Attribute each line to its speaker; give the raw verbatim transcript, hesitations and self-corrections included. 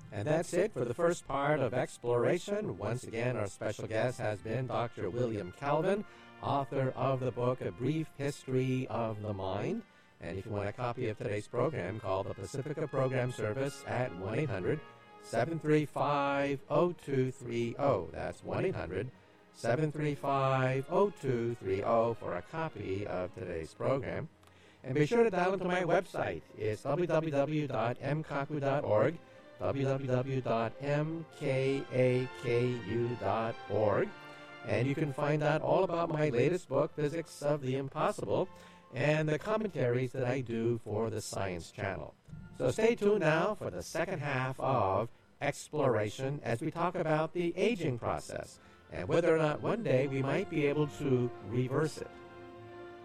Speaker 1: And that's it for the first part of Exploration. Once again, our special guest has been Doctor William Calvin, author of the book A Brief History of the Mind. And if you want a copy of today's program, call the Pacifica Program Service at one eight hundred seven three five zero two three zero. That's one eight hundred seven three five zero two three zero for a copy of today's program. And be sure to dial into my website. It's w w w dot m kaku dot org. w w w dot m kaku dot org, and you can find out all about my latest book, Physics of the Impossible, and the commentaries that I do for the Science Channel. So stay tuned now for the second half of Exploration as we talk about the aging process and whether or not one day we might be able to reverse it.